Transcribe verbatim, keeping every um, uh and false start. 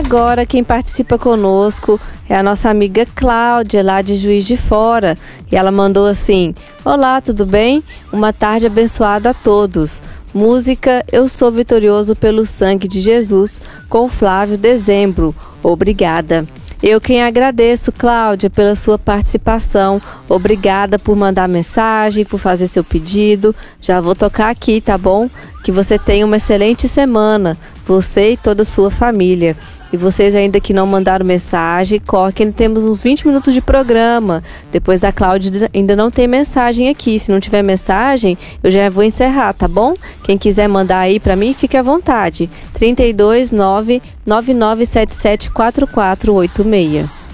agora quem participa conosco é a nossa amiga Cláudia, lá de Juiz de Fora. E ela mandou assim: olá, tudo bem? Uma tarde abençoada a todos. Música Eu Sou Vitorioso pelo Sangue de Jesus, com Flávio Dezembro. Obrigada. Eu quem agradeço, Cláudia, pela sua participação. Obrigada por mandar mensagem, por fazer seu pedido. Já vou tocar aqui, tá bom? Que você tenha uma excelente semana, você e toda a sua família. E vocês ainda que não mandaram mensagem, corre que ainda temos uns vinte minutos de programa. Depois da Cláudia ainda não tem mensagem aqui. Se não tiver mensagem, eu já vou encerrar, tá bom? Quem quiser mandar aí pra mim, fique à vontade. trinta e dois, nove nove nove sete sete quatro quatro oito seis.